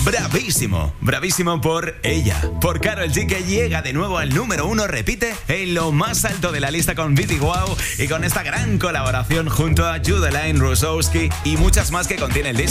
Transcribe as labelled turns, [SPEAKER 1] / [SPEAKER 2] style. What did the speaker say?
[SPEAKER 1] bravísimo. Bravísimo por ella, por Karol G, que llega de nuevo al número 1, repite en lo más alto de la lista con Vidi Wow y con esta gran colaboración junto a Judeline Rusowski y muchas más que contiene el disco.